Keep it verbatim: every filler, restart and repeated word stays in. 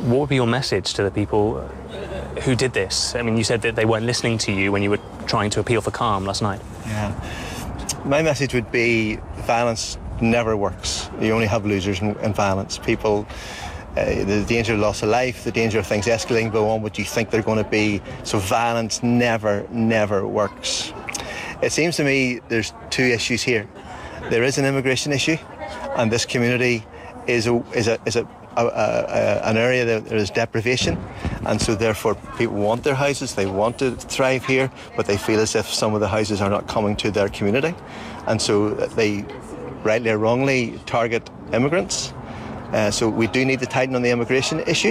what would be your message to the people who did this? I mean, you said that they weren't listening to you when you were trying to appeal for calm last night. Yeah. My message would be violence never works. You only have losers in, in violence. People, uh, the danger of loss of life, the danger of things escalating beyond what you think they're going to be. So violence never, never works. It seems to me there's two issues here. There is an immigration issue, and this community is a, is a, is a, a, a, an area that there is deprivation, and so therefore people want their houses, they want to thrive here, but they feel as if some of the houses are not coming to their community, and so they rightly or wrongly target immigrants. Uh, so we do need to tighten on the immigration issue.